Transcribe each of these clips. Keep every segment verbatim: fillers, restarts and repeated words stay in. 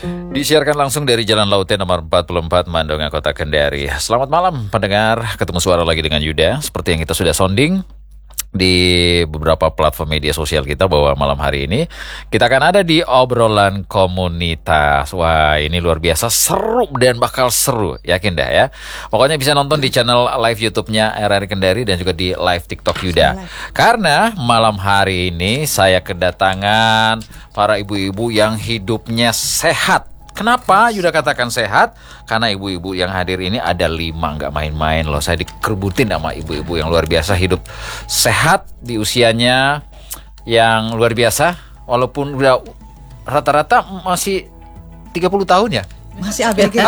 Disiarkan langsung dari Jalan Laute nomor empat puluh empat Mandonga, Kota Kendari. Selamat malam pendengar, ketemu suara lagi dengan Yuda. Seperti yang kita sudah sounding di beberapa platform media sosial kita bahwa malam hari ini kita akan ada di obrolan komunitas. Wah, ini luar biasa seru dan bakal seru, yakin dah ya. Pokoknya bisa nonton di channel live YouTube-nya R R Kendari dan juga di live TikTok Yuda. Karena malam hari ini saya kedatangan para ibu-ibu yang hidupnya sehat. Kenapa Yuda katakan sehat? Karena ibu-ibu yang hadir ini ada lima, nggak main-main loh. Saya dikerbutin sama ibu-ibu yang luar biasa, hidup sehat di usianya yang luar biasa. Walaupun udah rata-rata masih tiga puluh tahun ya. Masih A B G.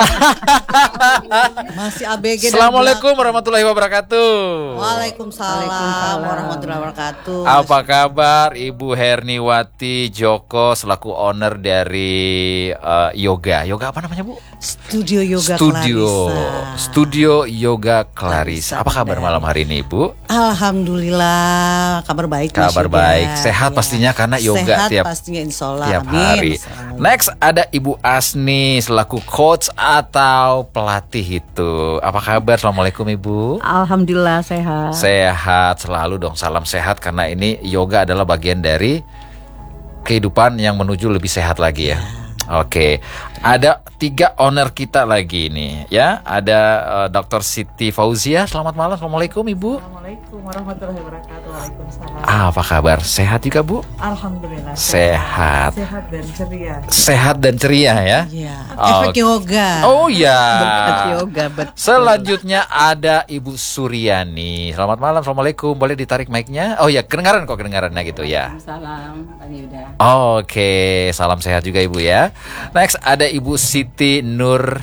Masih A B G. Assalamualaikum warahmatullahi wabarakatuh. Waalaikumsalam warahmatullahi wabarakatuh. Apa kabar Ibu Herniwati Joko selaku owner dari uh, yoga? Yoga apa namanya, Bu? Studio Yoga Studio Clarissa. Studio Yoga Clarissa. Apa kabar malam hari ini, Ibu? Alhamdulillah, kabar baik. Kabar baik. Sehat ya. Pastinya karena yoga Sehat tiap pastinya, insyaallah. tiap Amin. hari. Next ada Ibu Asni selaku coach atau pelatih itu. Apa kabar? Assalamualaikum Ibu. Alhamdulillah sehat. Sehat selalu dong, salam sehat karena ini yoga adalah bagian dari kehidupan yang menuju lebih sehat lagi ya. Oke, ada tiga owner kita lagi ini ya. Ada uh, dokter Siti Fauzia. Selamat malam. Assalamualaikum Ibu. Assalamualaikum warahmatullahi wabarakatuh. Waalaikumsalam. Ah, apa kabar? Sehat juga Bu? Alhamdulillah Sehat. Sehat dan ceria. Sehat dan ceria ya. Iya. Oh. Efek yoga. Oh ya. Berkat yoga, betul. Selanjutnya ada Ibu Suryani. Selamat malam. Assalamualaikum. Boleh ditarik mic-nya? Oh ya, kedengaran kok kedengarannya gitu ya. Salam, Pak Yuda. Oke, salam sehat juga Ibu ya. Next ada Ibu Siti Nur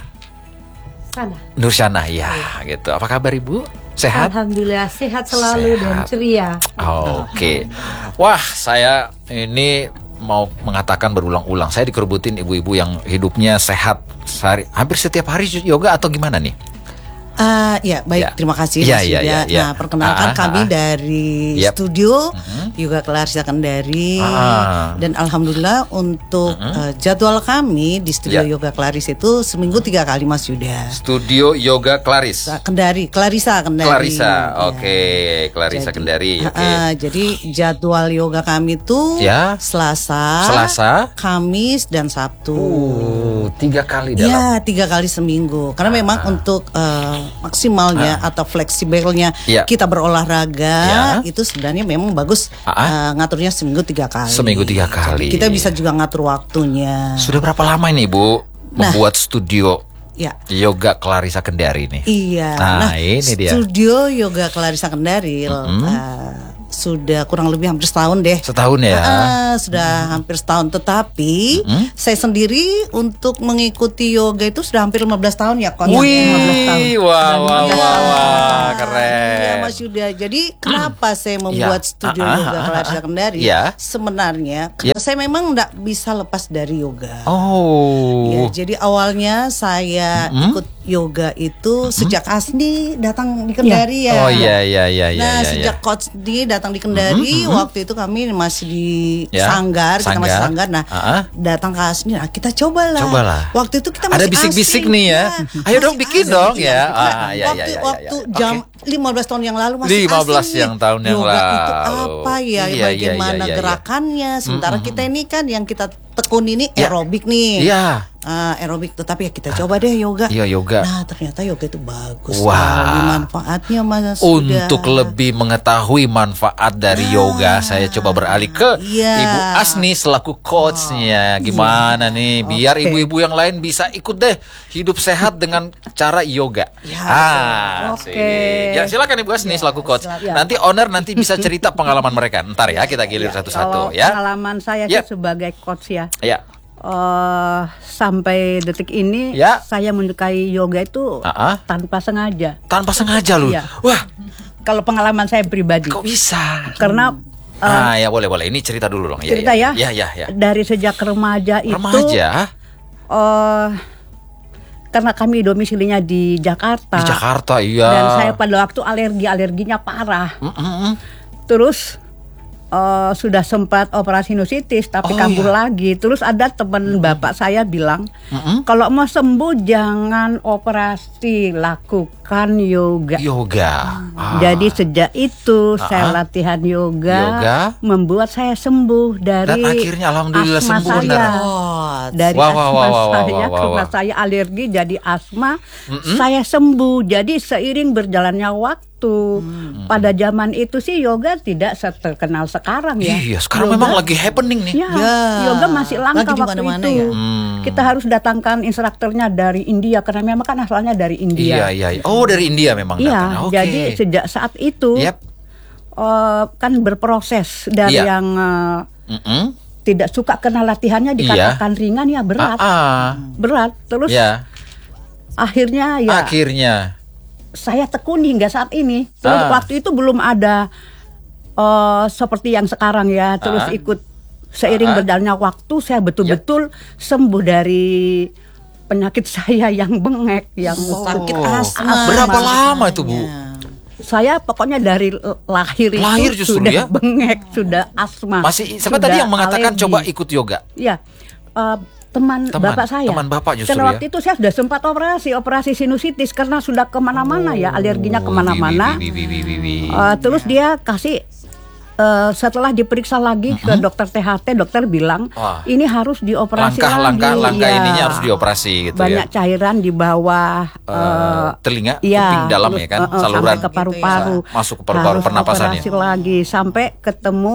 Sana. Nursyana ya, gitu. Apa kabar Ibu? Sehat? Alhamdulillah sehat selalu Sehat. dan ceria. Oke. Wah, saya ini mau mengatakan berulang-ulang, saya dikerbutin ibu-ibu yang hidupnya sehat sehari, hampir setiap hari yoga atau gimana nih? Uh, ya baik, Ya. terima kasih Ya, Mas ya, Yuda. ya, ya. Nah, perkenalkan Ah, kami ah. dari Yep. studio Mhm. Yoga Clarissa Kendari. Ah. Dan alhamdulillah untuk Mhm. uh, jadwal kami di studio Ya. Yoga Clarissa itu seminggu tiga kali Mas Yuda. Studio Yoga Claris. Kendari, Clarissa Kendari. Clarissa, Ya. oke, Clarissa Jadi, Kendari, uh, oke. uh, jadi jadwal yoga kami itu Ya. Selasa, Selasa, Kamis dan Sabtu. uh, tiga kali dalam. Ya, tiga kali seminggu. Karena memang Ah. untuk uh, maksimalnya atau fleksibelnya Ya. kita berolahraga Ya. itu sebenarnya memang bagus Ah. uh, ngaturnya seminggu tiga kali. Seminggu tiga kali. Jadi kita bisa juga ngatur waktunya. Sudah berapa lama ini Bu Nah. membuat studio Ya. Yoga Clarissa Kendari nih? Iya. Nah, ini dia. Studio Yoga Clarissa Kendari Mm-hmm. uh, sudah kurang lebih hampir setahun deh. Setahun ya? Ah, sudah hampir setahun. Tetapi Mm-hmm. saya sendiri untuk mengikuti yoga itu sudah hampir lima belas tahun ya, Kon. Wih, lima belas tahun. wah, wah, Iya. wah, wah, keren. Iya Mas Yuda. Jadi kenapa saya membuat Ya. studio Ah, ah, Yoga ah, Clarissa ah. Kendari? Ya. Sebenarnya Ya. saya memang tidak bisa lepas dari yoga. Oh. Ya, jadi awalnya saya Mm-hmm. ikut yoga itu sejak Asni datang di Kendari ya. Oh iya, iya, iya, iya. Nah, iya, sejak iya. coach di datang di Kendari, waktu itu kami masih di Ya, Sanggar, kita masih Sanggar. Sanggar. Nah, Ah. datang ke Asni, nah, kita cobalah. Cobalah. Waktu itu kita Ada masih bisik-bisik asing, nih ya. Ayo dong masih bikin asing. dong Iya, ya. nah, Ah, iya, iya, waktu iya, iya. waktu Oke. jam lima belas tahun yang lalu masih lima belas asing yang nih. tahun yang Yoga itu lalu. apa ya? Iya, iya, Bagaimana iya, iya, iya. gerakannya? Sementara Mm-mm. kita ini kan yang kita tekun ini Ya. aerobik nih. Iya. Ah, aerobik, tetapi ya kita coba deh yoga. Iya, yoga. Nah, ternyata yoga itu bagus. Wah. sekali manfaatnya Mas. Untuk Sudah. lebih mengetahui manfaat dari yoga, saya coba beralih ke Iya. Ibu Asni selaku coachnya. Gimana nih, biar Oke. ibu-ibu yang lain bisa ikut deh hidup sehat dengan cara yoga. Ya. Ah, Oke. asik. Ya silakan Ibu Asni selaku coach. silakan. Nanti owner nanti bisa cerita pengalaman mereka. Ntar ya kita gilir Kalau satu-satu ya. pengalaman saya Ya. sih sebagai coach ya, Ya. eh, sampai detik ini Ya. saya menyukai yoga itu Ah, ah. tanpa sengaja. Tanpa sengaja loh. Iya. Wah, Kalau pengalaman saya pribadi, kok bisa? karena eh, Ah, ya boleh boleh. Ini cerita dulu dong. cerita ya, Ya, ya, ya. dari sejak remaja, itu Remaja eh, karena kami domisilinya di Jakarta. di Jakarta, iya. Dan saya pada waktu alergi alerginya parah. Mm-mm. Terus eh, sudah sempat operasi sinusitis tapi Oh, kambuh iya. lagi. Terus ada teman bapak saya bilang, Mm-mm. kalau mau sembuh jangan operasi, lakukan yoga. Yoga. Ah. Jadi sejak itu saya Ah. latihan yoga, Yoga. membuat saya sembuh dari Dan akhirnya alhamdulillah asma sembuh, saya. beneran. Oh, Dari Wah, wah, asma wah, wah, saya wah, wah, karena wah. saya alergi jadi asma, saya sembuh. Jadi seiring berjalannya waktu, Hmm. pada zaman itu sih yoga tidak terkenal sekarang ya. Iya, sekarang Yoga- memang lagi happening nih. Ya, Ya, yoga masih langka lagi di waktu mana-mana itu. ya. Hmm. Kita harus datangkan instrukturnya dari India karena memang kan asalnya dari India. Iya, iya, iya. Oh, dari India memang Iya, datangnya. Oke. jadi sejak saat itu Yap. eh, kan berproses dari Iya. yang eh, Mm-mm. tidak suka kena latihannya dikatakan ringan ya berat, Ah, ah. berat. Terus Ya. akhirnya ya Akhirnya. saya tekuni hingga saat ini. Terus Ah. waktu itu belum ada eh, seperti yang sekarang ya. Terus Ah. ikut seiring Ah. berjalannya waktu saya betul-betul sembuh dari penyakit saya yang bengek, yang sakit Oh. asma. Berapa lama itu, Bu? Ya. saya pokoknya dari lahir, Lahir itu justru sudah ya? bengek, sudah asma. Masih siapa sudah tadi yang mengatakan alergi. coba ikut yoga? Ya, eh, teman, Teman, bapak saya. teman bapak justru Karena ya? waktu itu saya sudah sempat operasi, operasi sinusitis karena sudah kemana-mana ya, alerginya kemana-mana. Wi, wi, wi, wi, wi, wi. Eh, terus dia kasih eh, setelah diperiksa lagi ke dokter T H T, dokter bilang Wah. ini harus dioperasi Langkah, lagi. langkah, langkah Ya. ininya harus dioperasi gitu Banyak ya. cairan di bawah Eh, eh, telinga, iya, kuping dalam terus, ya kan, eh, eh, saluran sampai ke paru-paru, masuk ke paru-paru harus pernapasannya. operasi lagi sampai ketemu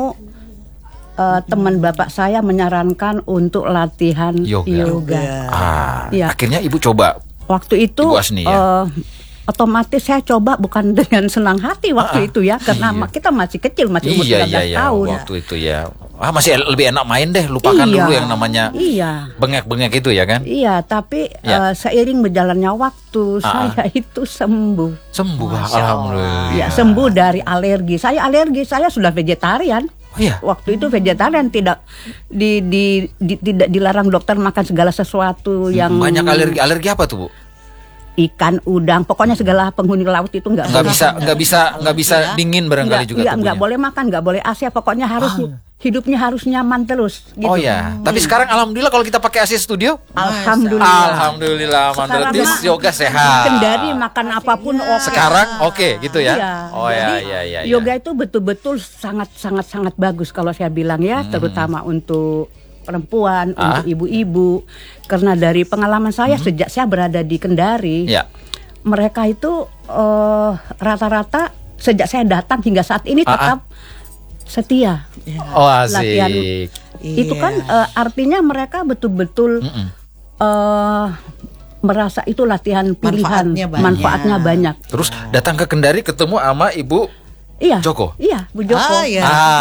eh, teman bapak saya menyarankan untuk latihan Yoga. yoga. Ah, Iya. akhirnya ibu coba. Waktu itu Ibu Asni ya? eh, otomatis saya coba bukan dengan senang hati waktu itu ya karena Iya. ma- kita masih kecil, masih umur Iya, tiga belas iya, iya. tahun. Waktu itu ya. Ah, masih lebih enak main deh, lupakan Iya. dulu yang namanya Iya. bengek-bengek itu ya kan. Iya, tapi Ya. eh, seiring berjalannya waktu Ah. saya itu sembuh. Sembuh, Masya alhamdulillah. Ya, sembuh dari alergi. Saya alergi, saya sudah vegetarian. Oh, iya. Waktu itu vegetarian, tidak di, di, di- tidak dilarang dokter makan segala sesuatu yang Banyak alergi. Alergi apa tuh, Bu? ikan, udang, pokoknya segala penghuni laut itu nggak Nggak boleh. bisa, nggak bisa, nggak bisa dingin barangkali Nggak, juga iya, tubuhnya. nggak boleh makan, nggak boleh A C, pokoknya harus hidupnya harus nyaman terus. Gitu. Oh ya, tapi sekarang alhamdulillah kalau kita pakai A C studio, Alhamdulillah. alhamdulillah, Sekarang Mandor mah yoga sehat. Kendari makan apapun oke. Sekarang oke gitu ya. Iya. Oh ya, Jadi, ya, ya, ya. yoga itu betul-betul sangat sangat sangat bagus kalau saya bilang ya, terutama untuk perempuan, Hmm. Ah. untuk ibu-ibu. Karena dari pengalaman saya sejak saya berada di Kendari, Ya. mereka itu eh, rata-rata sejak saya datang hingga saat ini Ah, ah. tetap setia. Oh Latihan. asik. Itu Iya. kan eh, artinya mereka betul-betul Mm-mm. eh, merasa itu latihan pilihan, Manfaatnya banyak. manfaatnya banyak. Terus datang ke Kendari ketemu sama Ibu Iya. Joko. Iya, Bu Joko. Ah, ya.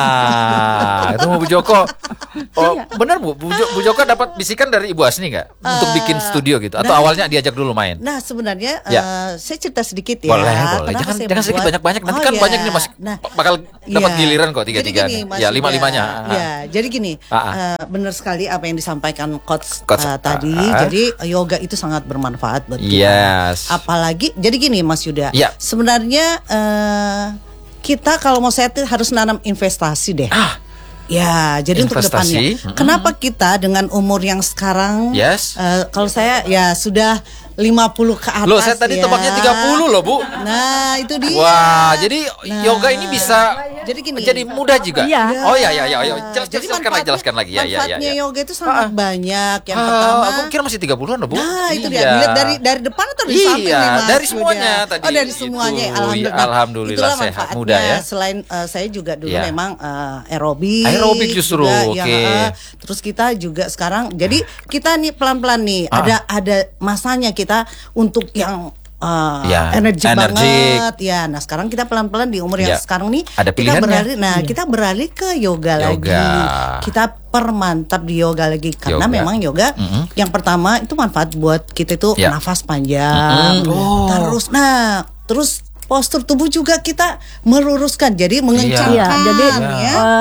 Ah, itu Bu Joko. Oh, Iya. benar Bu. Bu, Jo- Bu Joko dapat bisikan dari Ibu Asni nggak untuk bikin studio gitu? Atau nah- awalnya diajak dulu main? Nah sebenarnya Ya. eh, saya cerita sedikit ya. Boleh, boleh. Kenapa Jangan, saya jangan sedikit membuat- banyak-banyak. Nanti Oh, kan ya. banyak nih masih Nah, bakal dapat iya. giliran kok Jadi tiga-tiganya. gini, Mas Ya, Yuda. lima-limanya. Ya, jadi gini, Ah, ah. eh, benar sekali apa yang disampaikan coach, Coach, eh, tadi. ah. Jadi yoga itu sangat bermanfaat buat kita. Yes. Apalagi, jadi gini Mas Yuda. Ya. Sebenarnya eh, kita kalau mau sehat harus nanam investasi deh. Ah, Ya, jadi untuk Investasi. depannya. Mm-mm. Kenapa kita dengan umur yang sekarang, Yes. eh, kalau saya ya sudah lima puluh ke atas. loh saya tadi ya. tebaknya tiga puluh loh, Bu. Nah, itu dia. Wah, jadi yoga ini bisa Jadi gini. jadi mudah juga. Iya. Oh ya ya ya, ya. Jelas, Jadi jelaskan lagi, manfaatnya- jelaskan lagi ya ya ya. Manfaatnya ya. yoga itu sangat banyak. Yang Ah, pertama, aku kira masih tiga puluhan loh, Bu. nah itu dia. Iya. Dilihat dari dari depan atau dari Iya, samping nih, Mas dari Yuda? semuanya tadi Oh, dari itu. semuanya. Ya, Alhamdulillah. alhamdulillah Itulah sehat, manfaatnya. muda ya. Selain eh, saya juga dulu Iya. memang eh, aerobik. Aerobik justru, juga, oke. ya, eh, terus kita juga sekarang jadi kita nih pelan-pelan nih Ah. ada ada masanya kita untuk yang uh, Ya, energi energik. banget ya. Nah sekarang kita pelan-pelan di umur yang Ya. sekarang nih Ada kita pilihannya. beralih. Nah kita beralih ke yoga, Yoga. lagi. Kita permantap di yoga lagi karena Yoga. memang yoga Mm-mm. yang pertama itu manfaat buat kita itu Ya. nafas panjang. Mm-mm. Oh. Terus nah terus postur tubuh juga kita meluruskan jadi mengencangkan Iya, jadi ya. eh,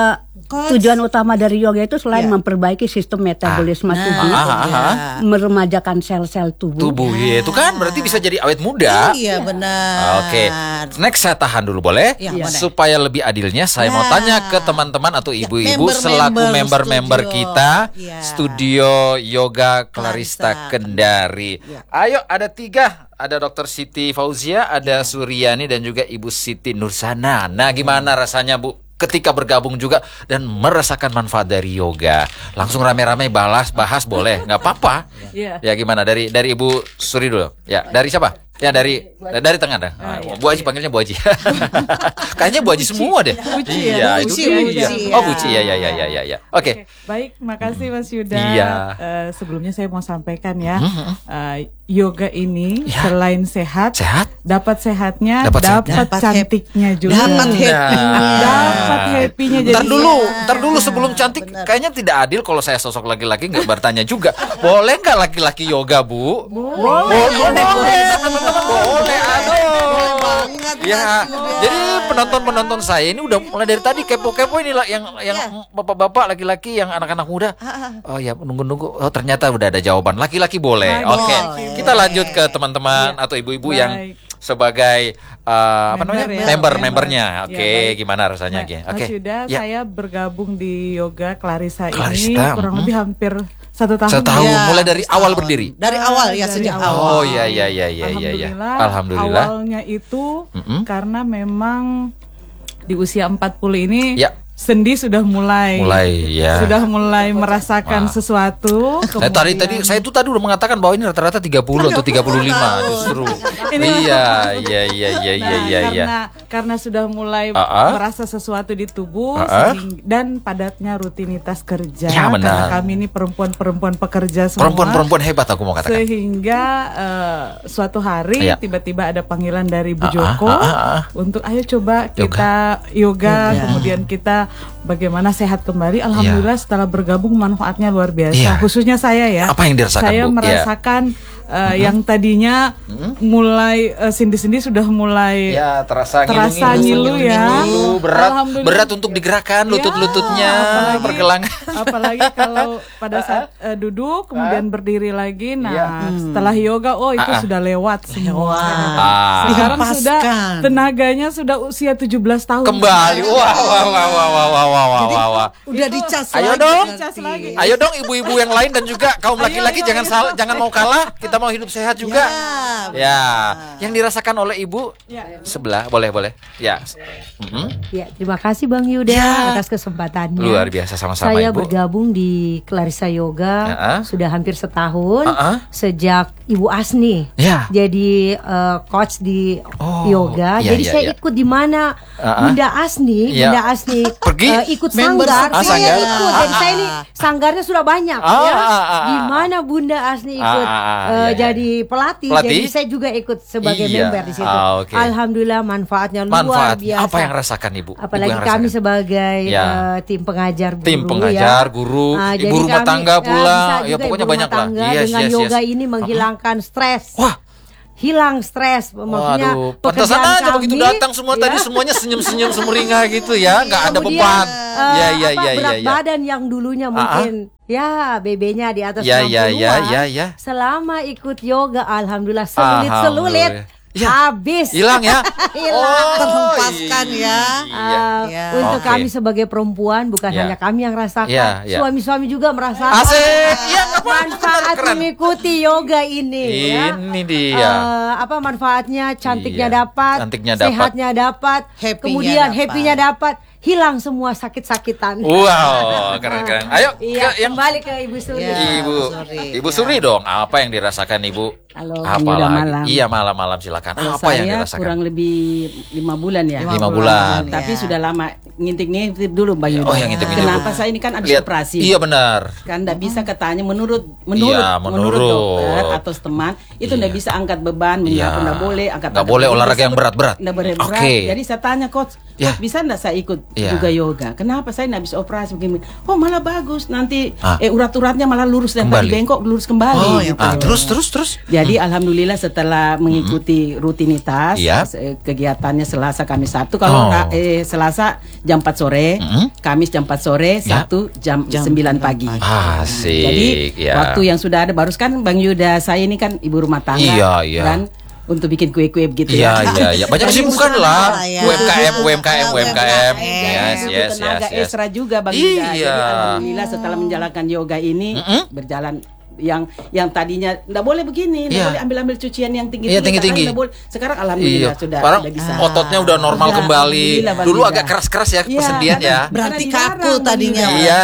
Coach. tujuan utama dari yoga itu selain Ya. memperbaiki sistem metabolisme Nah, tubuh, ah, ah, ya. meremajakan sel-sel tubuh. Tubuh, ya, itu kan berarti bisa jadi awet muda. Iya benar. Oke, next saya tahan dulu boleh? Iya, boleh. Supaya lebih adilnya saya mau Nah. tanya ke teman-teman atau Ya, ibu-ibu selaku member-member member-member studio. kita Iya. Studio Yoga Clarista Clarista. Kendari. Iya. Ayo ada tiga, ada Dokter Siti Fauzia, ada Suryani dan juga Ibu Siti Nursana. Nah, gimana rasanya Bu ketika bergabung juga dan merasakan manfaat dari yoga? Langsung rame-rame balas bahas boleh, nggak apa-apa. Iya. Ya gimana dari dari Ibu Suri dulu? Ya dari siapa? Ya dari dari tengah dah. Ah, iya. Bu Haji panggilnya Bu Haji. Kayaknya Bu Haji semua deh. Buci Iya, ya, itu Buci, dia. Buci, ya. Oh Buci ya ya ya ya ya. ya. Oke. Oke, baik, makasih Mas Yuda. Iya. Eh, sebelumnya saya mau sampaikan ya, eh, yoga ini Ya. selain sehat, Sehat? dapat sehatnya, Dapat sehat. dapat Dapat cantiknya juga. Dapat Nah. happy-nya. Dapat happy-nya. Ntar Jadi dulu, Iya. ntar dulu sebelum cantik, kayaknya tidak adil kalau saya sosok laki-laki nggak bertanya juga. Boleh nggak laki-laki yoga Bu? boleh, Boleh, boleh, teman-teman, boleh. Aduh. Boleh banget, Ya, Mas Yuda. jadi penonton-penonton saya ini udah mulai dari tadi kepo-kepo ini lah yang yang Iya. bapak-bapak, laki-laki, yang anak-anak muda. Oh ya, nunggu-nunggu. Oh ternyata udah ada jawaban. Laki-laki boleh. Boleh. Oke, Boleh. kita lanjut ke teman-teman atau ibu-ibu yang Baik. sebagai uh, apa Member namanya ya. member-membernya. Member. Oke, Ya, baik. gimana rasanya? Nah, Oke, Mas Yuda, Ya. saya bergabung di Yoga Clarissa, ini Clarista, kurang mhm. lebih hampir satu tahun. Setahun. ya. Ya, mulai dari setahun. awal berdiri? Dari awal ya, Dari sejak awal. awal. Oh ya ya ya ya ya ya. Alhamdulillah, Alhamdulillah. awalnya itu Mm-mm. karena memang di usia empat puluh ini Ya. sendi sudah mulai Mulai ya. sudah mulai merasakan Wah. sesuatu. Nah, tadi tadi saya itu tadi udah mengatakan bahwa ini rata-rata tiga puluh atau tiga puluh lima justru. Ini- Iya, iya iya iya iya Nah, iya iya. karena karena sudah mulai Ah-ah. merasa sesuatu di tubuh Ah-ah. sehing- dan padatnya rutinitas kerja Ya, benar. karena kami ini perempuan-perempuan pekerja semua. Perempuan-perempuan hebat aku mau katakan. Sehingga eh, suatu hari Iya. tiba-tiba ada panggilan dari Bu Ah, ah, Joko ah, ah, ah. untuk ayo coba kita yoga, Yoga. kemudian kita bagaimana sehat kembali. Alhamdulillah setelah bergabung manfaatnya luar biasa. Iya. Khususnya saya ya. Apa yang dirasakan, Saya Bu? Iya. merasakan eh, yang tadinya mulai eh, sendi-sendi sudah mulai Ya, terasa terasa ngilu ya. ngilu, berat Alhamdulillah. berat untuk digerakkan lutut-lututnya, Ya, apalagi- pergelangan. Apalagi kalau pada saat eh, duduk kemudian berdiri lagi. Nah, Iya. setelah yoga oh itu Ah, ah. sudah lewat semua. Ah. Sekarang Dihempaskan. sudah tenaganya sudah usia tujuh belas tahun. Kembali. Wah, wah, wah, wah, wah, wah, wah, wah, wah, wah. Udah dicas Ayo lagi dong. nanti. Dicas lagi. Ayo dong ibu-ibu yang lain dan juga kaum laki-laki ayo, jangan ayo. salah, jangan mau kalah. Kita mau hidup sehat juga. Ya, Ya, yang dirasakan oleh ibu Ya. sebelah boleh boleh. Ya, Mm-mm. Ya, terima kasih Bang Yuda Ya. atas kesempatannya. Luar biasa sama-sama Saya ibu. bergabung di Clarissa Yoga Ya. sudah hampir setahun Ah, ah. sejak Ibu Asni. Ya. Jadi eh, coach di Oh, yoga. iya, Jadi iya, saya iya. ikut di mana Ah, ah. Bunda Asni, Ya. Bunda Asni Pergi? eh, ikut Member sanggar. Ah, saya sanggar. ikut. Jadi saya ini sanggarnya sudah banyak Ah, ya. ah, ah, ah. Di mana Bunda Asni ikut Ah, ah, ah, eh, iya, iya. jadi pelatih, Pelatih? jadi saya juga ikut sebagai Iya. member di situ. Ah, oke. Alhamdulillah manfaatnya luar Manfaat. biasa. Apa yang rasakan ibu? Apalagi Ibu yang kami rasakan? sebagai Ya. eh, tim pengajar guru Tim pengajar, ya. guru, Ah, ibu jadi rumah kami, tangga ya, pula. bisa Ya, juga pokoknya ibu banyak rumah lah. tangga. Yes, Dengan yes, yoga yes. ini menghilangkan stres. Wah. Hilang stres. Maksudnya Waduh, pantasan pekerjaan aja begitu kami, datang semua ya. tadi semuanya senyum-senyum sumringah gitu ya, nggak ada Kemudian, beban. eh, Ya ya apa, ya ya berat ya. badan yang dulunya mungkin ya B B-nya di atas Ya, ya, enam ya, puluhan. ya, ya. Selama ikut yoga alhamdulillah selulit-selulit Alhamdulillah. Ya. habis. Hilang ya? Hilang. Terhempaskan ya. Iya. Uh, Ya. Untuk Oke. kami sebagai perempuan bukan Ya. hanya kami yang rasakan, Ya, ya. suami-suami juga merasakan Asik. Iya, nggak apa-apa. manfaat Keren. mengikuti yoga ini. ya. Ini dia. Eh, apa manfaatnya? Cantiknya Iya. dapat, Cantiknya dapat. sehatnya dapat, Happy-nya kemudian dapat. happy-nya dapat, hilang semua sakit-sakitan. Wow, keren-keren. Ayo Iya, ke yang kembali ke Ibu Suri. Ya. Ibu, Suri. Ibu Suri dong. Apa yang dirasakan Ibu? Halo, Apa ini udah lagi? malam. Iya malam-malam silakan. Kalau Apa yang saya dirasakan? kurang lebih lima bulan ya. Lima Lima bulan. bulan. Tapi Ya. sudah lama ngintip-ngintip dulu Mbak Yuda. Oh, yang ngintip-ngintip Kenapa dulu. saya ini kan habis Lihat. operasi. Iya benar. Kan enggak bisa katanya menurut menurut Iya, menurut. dokter atau teman itu enggak Iya. bisa angkat beban, menyapu Iya. enggak boleh, angkat Nggak angkat boleh beban, olahraga bisa yang ber- berat-berat. Nggak berat-berat. Oke. Jadi saya tanya coach, Ya. "Coach, bisa enggak saya ikut Iya. juga yoga? Kenapa saya enggak bisa operasi begini?" Oh, malah bagus. Nanti Ah. eh urat-uratnya malah lurus dan Kembali. tadi bengkok lurus kembali Oh, gitu. ya, Ah, terus terus terus. Jadi Jadi alhamdulillah setelah mengikuti rutinitas Iya. eh, kegiatannya Selasa, Kamis, Sabtu. Kalau Oh. ra- eh, Selasa jam empat sore, Mm-mm. Kamis jam empat sore, Ya. Sabtu jam, sembilan pagi. Asik. Jadi ya. waktu yang sudah ada baru kan Bang Yuda, saya ini kan ibu rumah tangga, Iya, iya. kan untuk bikin kue-kue begitu Iya, ya. iya, iya. Banyak Jadi kesibukan usaha lah. ya. U M K M, U M K M, U M K M. U M K M. Yes, Butuh yes, tenaga yes, yes. ekstra juga Bang Iya. Yuda. Jadi alhamdulillah setelah menjalankan yoga ini Mm-mm. berjalan yang yang tadinya nggak boleh begini, nggak Iya. boleh ambil-ambil cucian yang tinggi Iya, tinggi-tinggi. Sekarang alhamdulillah Iya, sudah sekarang sudah bisa. ototnya udah normal Sudah, kembali. alhamdulillah, Bang Dulu Yuda. agak keras-keras ya Iya, persendian karena- ya. Berarti karena kaku dilarang, Bang tadinya. Yuda. Iya.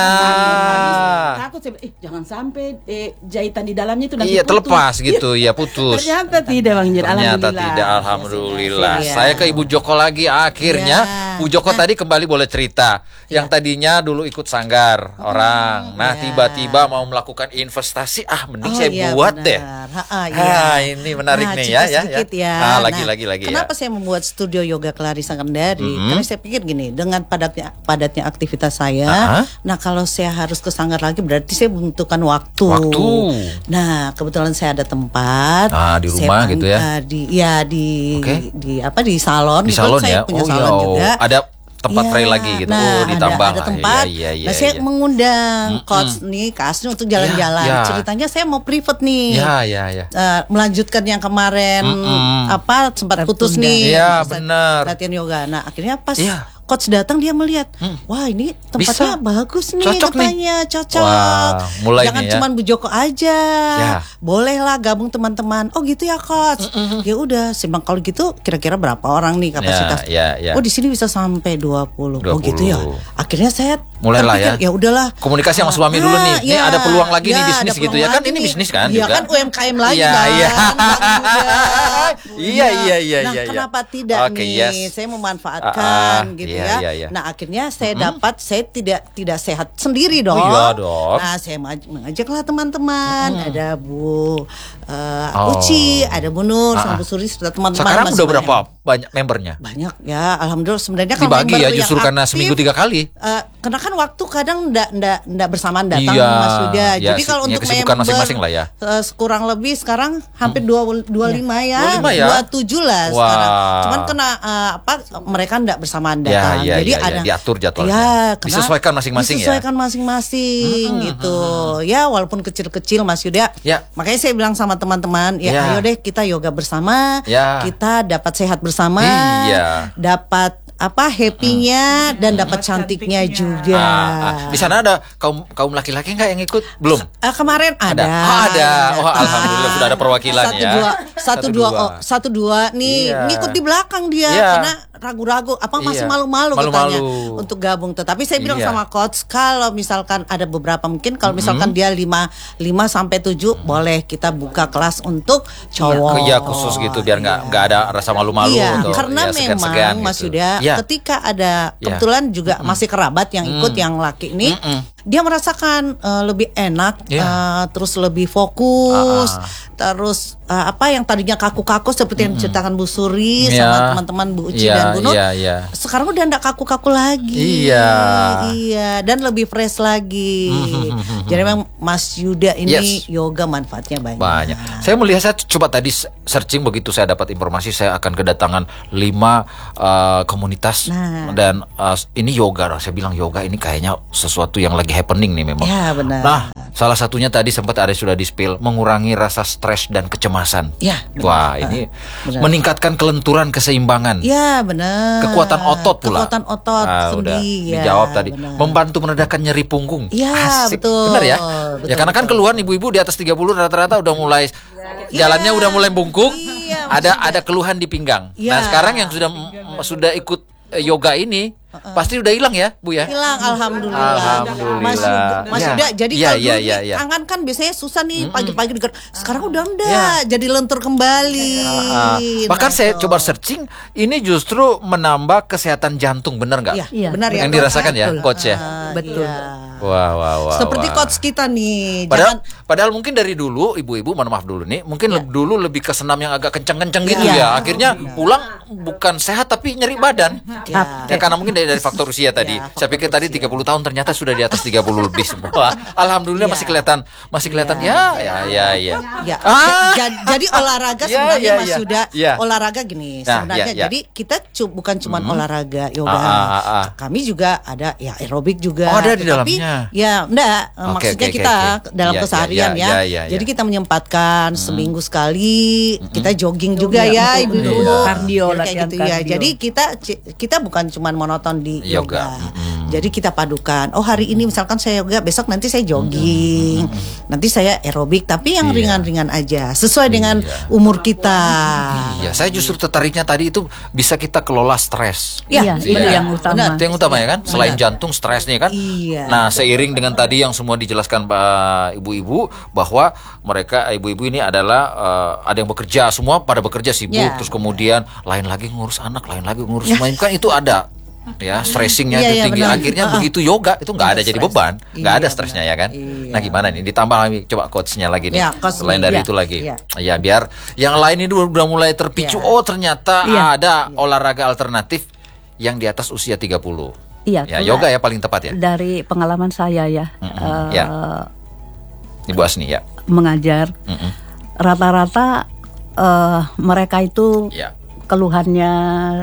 Habis takut saya bilang, eh jangan sampai eh, jahitan di dalamnya itu nanti Iya, putus. terlepas gitu, ya putus. Ternyata tidak Bang Yuda. Ternyata Alhamdulillah. tidak, alhamdulillah. Iya. Saya ke Ibu Joko lagi akhirnya. Iya. Bu Joko tadi kembali boleh cerita. Yang tadinya dulu ikut sanggar orang. Nah, iya. tiba-tiba mau melakukan investasi. Ah, mending Oh, saya iya, buat benar. deh. Ha, ha, iya. Ah, ini menarik Nah, nih cerita ya, ya, sedikit ya. ya. Ah, lagi, Nah, lagi, lagi. Kenapa ya. saya membuat studio yoga Clarissa Kendari? Mhm. Karena saya pikir gini, dengan padatnya padatnya aktivitas saya, Ah. nah kalau saya harus ke sanggar lagi berarti saya membutuhkan waktu. Waktu. Nah, kebetulan saya ada tempat. Ah, di Saya rumah pang- gitu ya? eh, di ya di Oke. di apa di salon. Di Kebetulan salon saya ya. punya Oh, salon iya. juga. Ada tempat Iya, trail lagi gitu. Nah, Oh, ditambah. Ada, ada Ah, tempat. iya, iya, nah, saya iya. mengundang Mm-mm. coach nih, Kasni untuk jalan-jalan. Iya, iya. Ceritanya saya mau private nih. Ya, ya, ya. Eh, melanjutkan yang kemarin Mm-mm. apa sempat putus Tertunda. nih. Iya, Selesai benar. Latihan yoga. Nah, akhirnya pas Iya. coach datang dia melihat, Hmm. wah ini tempatnya Bisa. bagus nih Cocok nih. katanya, cocok. Wah, mulai Jangan nih ya. cuman Bu Joko aja. Ya. Bolehlah gabung teman-teman. Oh gitu ya coach. Ya udah, simbang kalau gitu kira-kira berapa orang nih kapasitas? Ya, ya, ya. Oh di sini bisa sampai dua puluh. dua Oh gitu ya. puluh. Akhirnya saya Mulailah ya. terpikir, ya udahlah. Komunikasi sama suami dulu nih. Ini ya, ada peluang lagi nih ya, bisnis ada gitu peluang ya kan? lagi Ini nih. bisnis kan Iya juga? kan U M K M lagi Iya, kan. iya. Bang Yuda. Iya, iya, iya, Nah, iya, iya. kenapa tidak Oke, nih? yes. Saya Ah, memanfaatkan ah, gitu iya, ya. iya, iya. Nah, akhirnya saya dapat saya tidak tidak sehat sendiri dong. Oh, iya dong. Nah, saya maj- mengajaklah teman-teman. Ada Bu uh, Oh. Uci, ada Bu Nur, Ah, sama ah. Bu Suri, sudah teman-teman. Sekarang masih udah banyak. berapa banyak membernya? Banyak ya, alhamdulillah sebenarnya kalau Dibagi member ya yang justru karena aktif, seminggu tiga kali. eh, karena kan waktu kadang ndak ndak ndak bersamaan datang Iya, Mas Yuda. ya, Jadi kalau ya, untuk kesibukan member masing-masing lah ya. eh, kurang lebih sekarang hampir dua dua lima ya, dua puluh lima ya? dua tujuh lah Wah. sekarang. Cuman kena eh, apa mereka ndak bersamaan Ya, datang. ya, Jadi ya, ya, ada diatur jadwalnya. Ya, kena- Disesuaikan masing-masing ya? Disesuaikan masing-masing gitu. Ya, walaupun kecil-kecil Mas Yuda. Ya. Makanya saya bilang sama teman-teman, ya, Ya. ayo deh kita yoga bersama, Ya. kita dapat sehat bersama, Iya. dapat apa happy-nya dan dapat cantiknya juga. Ah, ah. Di sana ada kaum kaum laki-laki nggak yang ikut? Belum. Eh, kemarin ada. Oh, ada. Oh, datang. alhamdulillah sudah ada perwakilan satu ya. Dua, satu, Satu dua, dua. oh, satu dua nih Iya. ngikut di belakang dia Iya. karena ragu-ragu apa masih Iya. malu-malu Malu-malu. katanya untuk gabung. Tetapi saya bilang Iya. sama coach kalau misalkan ada beberapa mungkin kalau misalkan dia lima lima sampai tujuh boleh kita buka kelas untuk cowok. Iya, khusus gitu biar nggak nggak ada rasa malu-malu Iya, atau karena ya, segan-segan memang Mas gitu. Yuda Iya. ketika ada Iya. kebetulan juga masih kerabat yang ikut yang laki ini, Mm-mm. dia merasakan eh, lebih enak, Iya. eh, terus lebih fokus, Ah, ah. terus eh, apa yang tadinya kaku-kaku seperti yang diceritakan Bu Suri Iya. sama teman-teman Bu Uci Iya, dan Bu Nur, iya, iya. sekarang udah enggak kaku-kaku lagi. Iya. Iya, dan lebih fresh lagi. Jadi memang Mas Yuda ini Yes. yoga manfaatnya banyak. Banyak. Saya melihat saya coba tadi searching begitu saya dapat informasi saya akan kedatangan lima uh, komunitas Nah. dan uh, ini yoga. Saya bilang yoga ini kayaknya sesuatu yang lagi happening nih memang. Ya, benar. Nah, salah satunya tadi sempat ada sudah di-spill mengurangi rasa stres dan kecemasan. Ya, benar. Wah, ini benar. meningkatkan kelenturan keseimbangan. Ya benar. Kekuatan otot pula. Kekuatan otot Ah, udah sendi. Ya, dijawab tadi. benar. Membantu meredakan nyeri punggung. Iya, Asik. betul. Benar ya? Betul, ya karena kan betul. keluhan ibu-ibu di atas tiga puluh rata-rata udah mulai jalannya udah mulai bungkung. Iya, ada maksudnya. ada keluhan di pinggang. Iya. Nah, sekarang yang sudah sudah ikut eh, yoga ini pasti udah hilang ya, Bu ya? Hilang, alhamdulillah. Alhamdulillah. Mas Yuda, Mas Ya. Yuda, jadi Ya, kalau ya, dulu ya, nih, ya. tangan kan biasanya susah nih pagi-pagi digerak. Sekarang udah enggak, Ya. jadi lentur kembali. Ah, bahkan Nah, saya tuh. coba searching, ini justru menambah kesehatan jantung, benar nggak? Iya, Iya. benar ya. Yang Coach? dirasakan ya, Betul. Coach ya? Ah, Betul. iya. Wah, wah, wah. Seperti wah. coach kita nih. Padahal, Jangan padahal mungkin dari dulu ibu-ibu, mohon maaf dulu nih, mungkin le- dulu lebih ke senam yang agak kenceng-kenceng gitu Iya. ya. Akhirnya pulang bukan sehat tapi nyeri badan. Ya. Ya karena mungkin tadi dari faktor usia tadi. Ya, Saya faktor pikir tadi usia. tiga puluh tahun ternyata sudah di atas tiga puluh lebih semua. Alhamdulillah Ya. masih kelihatan masih kelihatan ya ya ya ya. Ya, Ah. ja- jadi olahraga Ya, sebenarnya ya, Mas ya. Yuda, Ya. olahraga gini Nah, sebenarnya. ya, ya. Jadi kita cu- bukan cuma olahraga yoga, Ah, ah, ah, ah. kami juga ada ya aerobik juga. Oh, ada di Tetapi, dalamnya. Ya, enggak. Oke, Maksudnya oke, kita oke, oke. dalam Ya, ya, keseharian ya, ya. ya, ya, Jadi ya. kita menyempatkan seminggu sekali kita jogging juga Iya, ya, betul, ibu-ibu. betul. Kardio, Ya, kayak latihan gitu ya. kardio. Jadi kita kita bukan cuma monoton di Yoga. yoga. Jadi kita padukan. Oh, hari ini misalkan saya yoga, besok nanti saya jogging. Nanti saya aerobik, tapi yang Iya. ringan-ringan aja, sesuai dengan Iya. umur kita. Iya, saya justru tertariknya tadi itu bisa kita kelola stres. Iya, itu Iya. yang utama. Benar. Itu yang utama ya kan, selain jantung stres nih kan. Iya. Nah, seiring dengan tadi yang semua dijelaskan Pak ibu-ibu bahwa mereka ibu-ibu ini adalah eh, ada yang bekerja, semua pada bekerja sibuk, Iya. terus kemudian lain lagi ngurus anak, lain lagi ngurus main kan itu ada. Ya, stressingnya Iya, itu iya, tinggi. benar. Akhirnya Ah, ah. begitu yoga itu nggak Nggak ada ada jadi stres. beban, nggak Iya, ada stresnya ya kan. Iya. Nah, gimana nih? Ditambah lagi coba coachnya lagi nih. Ya, coach Selain nih. dari Iya. itu lagi. Iya. Ya, biar yang lain ini udah mulai terpicu. Iya. Oh, ternyata Iya. ada olahraga alternatif yang di atas usia tiga puluh. Iya, Ya, karena yoga ya paling tepat ya. Dari pengalaman saya ya, Mm-mm, eh, ya. Ibu Asni ya. mengajar, Mm-mm. rata-rata eh, mereka itu Ya. keluhannya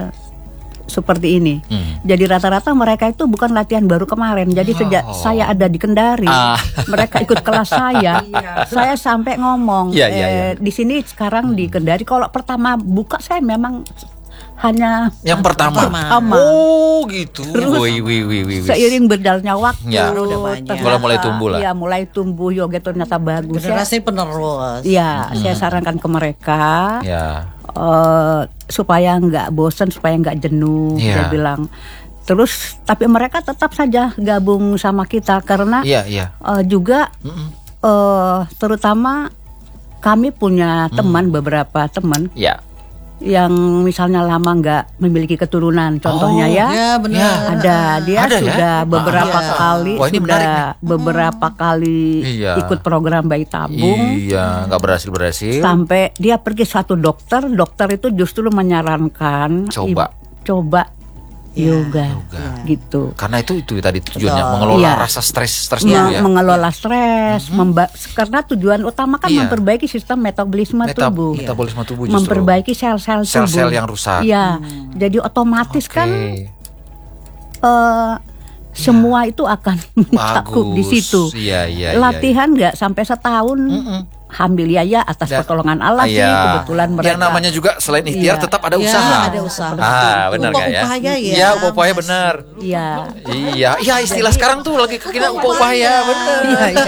seperti ini. Hmm. Jadi rata-rata mereka itu bukan latihan baru kemarin. Jadi sejak Oh. saya ada di Kendari, Ah. mereka ikut kelas saya. Saya sampai ngomong, Iya, iya, eh, iya. di sini sekarang di Kendari. Kalau pertama buka saya memang hanya Yang pertama. pertama. Oh, gitu. Terus, Wih, wih, wih, wih, wih. Seiring berjalannya waktu, Ya. Udah banyak. ternyata- Mulai- mulai tumbuh lah. Iya, mulai tumbuh yoga ternyata bagus. Ya. Generasi penerus. Iya, saya sarankan ke mereka Ya. eh, supaya nggak bosan, supaya nggak jenuh. Iya. Saya bilang. Terus, tapi mereka tetap saja gabung sama kita karena Iya, iya. eh, juga Mm-mm. eh, terutama kami punya teman beberapa teman Ya. yang misalnya lama nggak memiliki keturunan, contohnya Oh, ya. Ya, benar. Ya. Ada dia Ada ya? sudah beberapa Iya. kali Wah, ini menarik sudah beberapa kali Iya. ikut program bayi tabung. Iya, nggak berhasil berhasil. Sampai dia pergi satu dokter, dokter itu justru menyarankan Coba. i- coba yoga, yoga. gitu. Karena itu itu tadi tujuannya Betul. mengelola Iya. rasa stres stres Me- dulu ya. mengelola stres, memba- karena tujuan utama kan Iya. memperbaiki sistem metabolisme Meta- tubuh, metabolisme tubuh justru. memperbaiki sel-sel tubuh, Sel-sel yang rusak. Iya, jadi otomatis kan Oke. eh, semua itu akan mencakup di situ. Iya, iya, iya, Latihan nggak sampai setahun. Hamil ya ya atas Dan- pertolongan Allah sih Iya. kebetulan mereka. Yang namanya juga selain ikhtiar Iya. tetap ada Ya, usaha. ada usaha. Ah, benar Upah nggak ya? upaya ya, Iya, upah upaya Mas. benar. Iya. Iya, iya istilah sekarang tuh lagi kekinian upah upaya, benar. Iya, iya.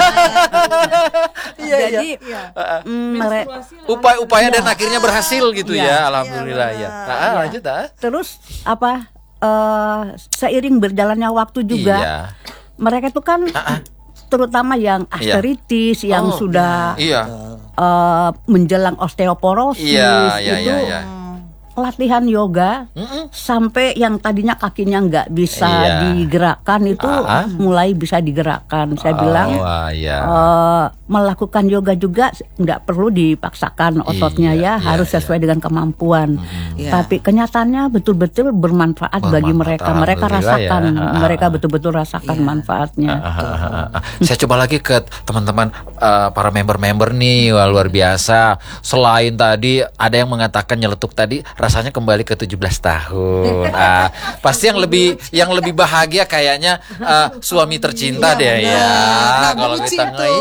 Iya, iya. Jadi mm, mere- Upaya-upaya dan akhirnya berhasil gitu Iya. ya, alhamdulillah ya. Ah, lanjut ah. terus apa eh, seiring berjalannya waktu juga Iya. mereka itu kan terutama yang Iya. arteritis yang Oh, sudah Iya. eh, menjelang osteoporosis Iya, iya, itu iya, iya. latihan yoga Mm-mm. sampai yang tadinya kakinya nggak bisa Iya. digerakkan itu Ah. mulai bisa digerakkan. Saya bilang Oh, wah, iya. eh, melakukan yoga juga nggak perlu dipaksakan ototnya Iya, ya, iya, harus sesuai dengan kemampuan. Iya. Tapi kenyataannya betul-betul bermanfaat bagi Bermanfaat, mereka. Mereka alhamdulillah rasakan, ya. Ah, mereka ah. betul-betul rasakan manfaatnya. Ah, ah, ah, ah. Saya coba lagi ke teman-teman eh, para member-member nih, wah, luar biasa. Selain tadi ada yang mengatakan nyeletuk tadi rasanya kembali ke tujuh belas tahun. Ah, pasti yang lebih yang lebih bahagia kayaknya eh, suami tercinta Iya, deh benar. ya. Nah, Kalau bucin kita tuh.